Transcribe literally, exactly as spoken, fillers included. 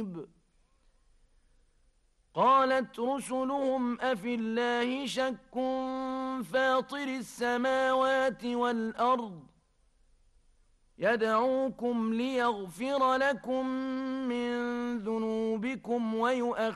قريب قالت رسلهم أفي الله شك فاطر السماوات والأرض يدعوكم ليغفر لكم من ذنوبكم ويؤخركم